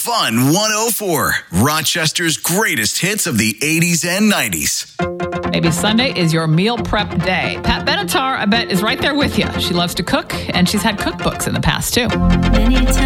Fun 104, Rochester's greatest hits of the 80s and 90s. Maybe Sunday is your meal prep day. Pat Benatar, I bet, is right there with you. She loves to cook, and she's had cookbooks in the past, too. Many times